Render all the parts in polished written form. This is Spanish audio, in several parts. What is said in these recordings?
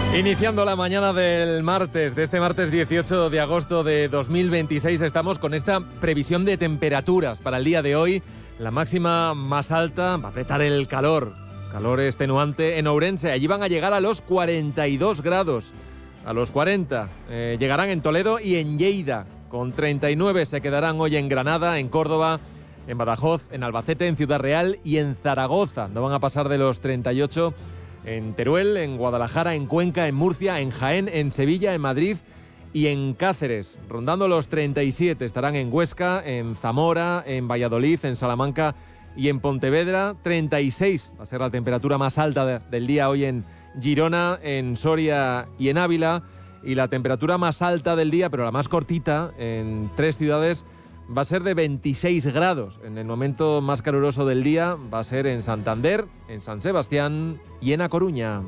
Iniciando la mañana del martes, de este martes 18 de agosto de 2026, estamos con esta previsión de temperaturas para el día de hoy. La máxima más alta va a apretar el calor extenuante en Ourense. Allí van a llegar a los 42 grados, a los 40. Llegarán en Toledo y en Lleida. Con 39 se quedarán hoy en Granada, en Córdoba, en Badajoz, en Albacete, en Ciudad Real y en Zaragoza. No van a pasar de los 38 en Teruel, en Guadalajara, en Cuenca, en Murcia, en Jaén, en Sevilla, en Madrid y en Cáceres. Rondando los 37 estarán en Huesca, en Zamora, en Valladolid, en Salamanca y en Pontevedra. 36 va a ser la temperatura más alta del día hoy en Girona, en Soria y en Ávila. Y la temperatura más alta del día, pero la más cortita, en 3 ciudades, va a ser de 26 grados. En el momento más caluroso del día va a ser en Santander, en San Sebastián y en A Coruña.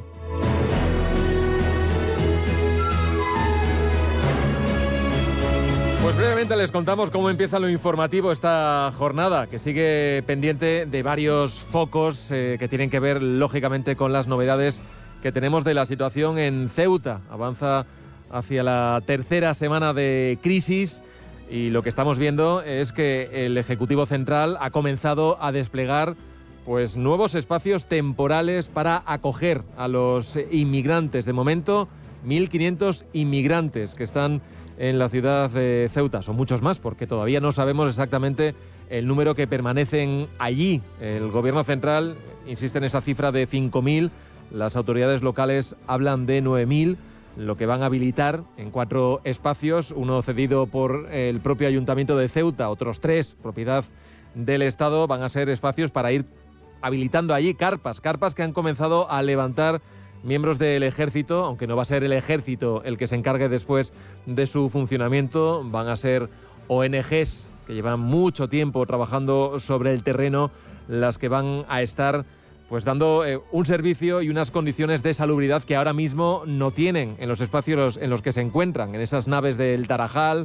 Pues brevemente les contamos cómo empieza lo informativo esta jornada, que sigue pendiente de varios focos que tienen que ver, lógicamente, con las novedades que tenemos de la situación en Ceuta. Avanza hacia la tercera semana de crisis y lo que estamos viendo es que el Ejecutivo Central ha comenzado a desplegar pues nuevos espacios temporales para acoger a los inmigrantes. De momento, 1.500 inmigrantes que están en la ciudad de Ceuta. Son muchos más porque todavía no sabemos exactamente el número que permanecen allí. El Gobierno Central insiste en esa cifra de 5.000. Las autoridades locales hablan de 9.000, lo que van a habilitar en 4 espacios, uno cedido por el propio Ayuntamiento de Ceuta, otros 3, propiedad del Estado, van a ser espacios para ir habilitando allí carpas que han comenzado a levantar miembros del Ejército, aunque no va a ser el Ejército el que se encargue después de su funcionamiento, van a ser ONGs que llevan mucho tiempo trabajando sobre el terreno, las que van a estar pues dando un servicio y unas condiciones de salubridad que ahora mismo no tienen en los espacios en los que se encuentran, en esas naves del Tarajal,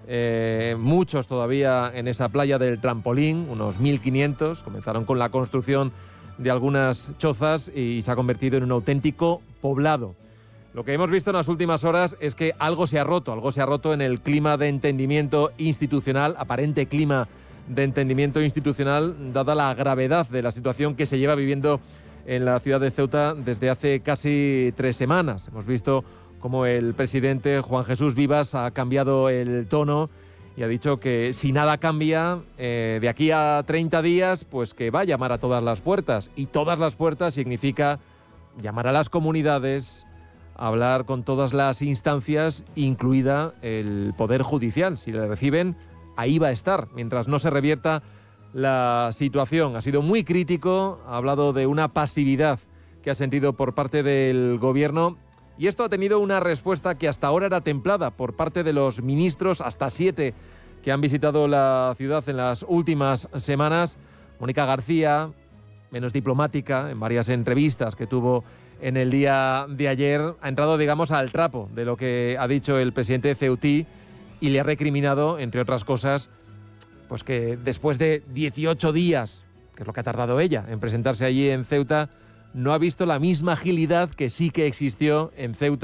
muchos todavía en esa playa del Trampolín, unos 1.500, comenzaron con la construcción de algunas chozas y se ha convertido en un auténtico poblado. Lo que hemos visto en las últimas horas es que algo se ha roto en el clima de entendimiento institucional, aparente clima de entendimiento institucional, dada la gravedad de la situación que se lleva viviendo en la ciudad de Ceuta desde hace casi 3 semanas. Hemos visto cómo el presidente Juan Jesús Vivas ha cambiado el tono y ha dicho que si nada cambia, de aquí a 30 días, pues que va a llamar a todas las puertas. Y todas las puertas significa llamar a las comunidades, hablar con todas las instancias, incluida el Poder Judicial. Si le reciben, ahí va a estar, mientras no se revierta la situación. Ha sido muy crítico, ha hablado de una pasividad que ha sentido por parte del Gobierno y esto ha tenido una respuesta que hasta ahora era templada por parte de los ministros, hasta 7 que han visitado la ciudad en las últimas semanas. Mónica García, menos diplomática en varias entrevistas que tuvo en el día de ayer, ha entrado, digamos, al trapo de lo que ha dicho el presidente ceutí y le ha recriminado, entre otras cosas, pues que después de 18 días, que es lo que ha tardado ella en presentarse allí en Ceuta, no ha visto la misma agilidad que sí que existió en Ceuta